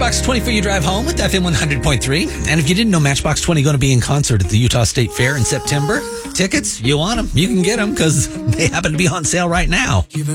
Matchbox 20 for your drive home with FM 100.3. And if you didn't know, Matchbox 20 going to be in concert at the Utah State Fair in September. Tickets, you want them, you can get them because they happen to be on sale right now.